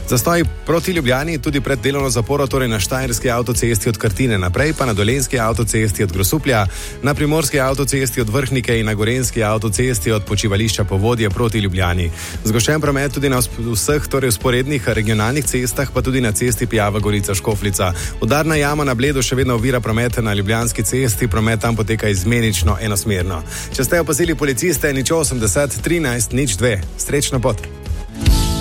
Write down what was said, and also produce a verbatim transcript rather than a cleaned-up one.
Zastoj proti Ljubljani tudi pred delovno zaporo, torej na Štajerski avtocesti od Krtine naprej, pa na Dolenjski avtocesti od Grosuplja, na Primorski avtocesti od Vrhnike in na Gorenjski avtocesti od Počivališča Povodje proti Ljubljani. Zgoščen promet tudi na vseh torej vzporednih regionalnih cestah, pa tudi na cesti Pijava Gorica Škofljica. Udarna jama na Bledu še vedno ovira promet na Ljubljanski cesti, promet tam poteka izmenično enosmerno. Če ste opazili policiste, nič osemdeset trinajst nič dve. Srečno pot.